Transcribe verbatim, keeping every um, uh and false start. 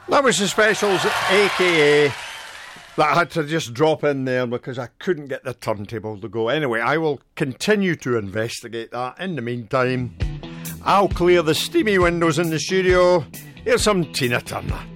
That was the Specials, A K A that I had to just drop in there because I couldn't get the turntable to go. Anyway, I will continue to investigate that. In the meantime, I'll clear the steamy windows in the studio. Here's some Tina Turner.